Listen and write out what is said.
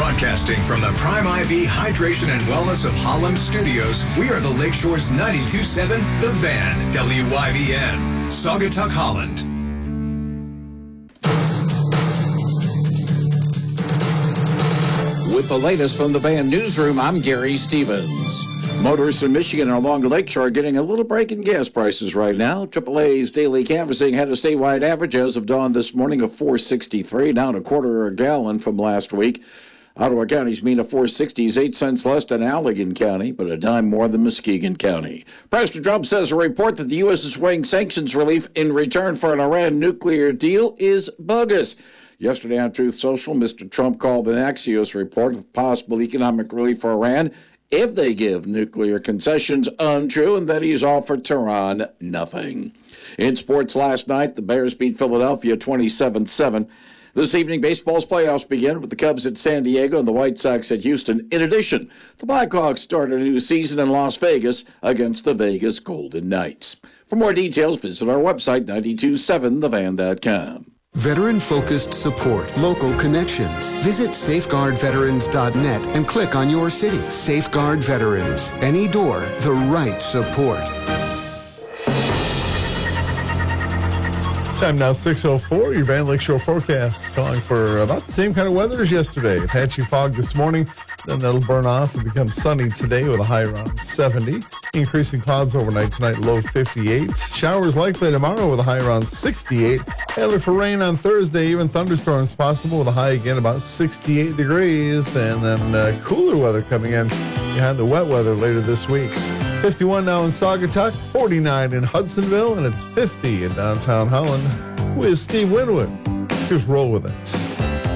Broadcasting from the Prime IV Hydration and Wellness of Holland Studios, we are the Lakeshore's 92.7 The Van, WYVN, Saugatuck, Holland. With the latest from the Van Newsroom, I'm Gary Stevens. Motorists in Michigan and along the lakeshore are getting a little break in gas prices right now. AAA's daily canvassing had a statewide average as of dawn this morning of $4.63, down a quarter a gallon from last week. Ottawa County's mean of $4.60 is 8 cents less than Allegan County, but a dime more than Muskegon County. President Trump says a report that the U.S. is weighing sanctions relief in return for an Iran nuclear deal is bogus. Yesterday on Truth Social, Mr. Trump called an Axios report of possible economic relief for Iran if they give nuclear concessions untrue, and that he's offered Tehran nothing. In sports last night, the Bears beat Philadelphia 27-7. This evening, baseball's playoffs begin with the Cubs at San Diego and the White Sox at Houston. In addition, the Blackhawks start a new season in Las Vegas against the Vegas Golden Knights. For more details, visit our website, 927thevan.com. Veteran-focused support, local connections. Visit safeguardveterans.net and click on your city. Safeguard Veterans. Any door, the right support. Time now 6:04. Your Van Lakeshore forecast calling for about the same kind of weather as yesterday. Patchy fog this morning, then that'll burn off and become sunny today with a high around 70. Increasing clouds overnight tonight, low 58. Showers likely tomorrow with a high around 68. And look for rain on Thursday, even thunderstorms possible with a high again about 68 degrees. And then cooler weather coming in behind the wet weather later this week. 51 now in Saugatuck, 49 in Hudsonville, and it's 50 in downtown Holland with Steve Winwood. Just roll with it.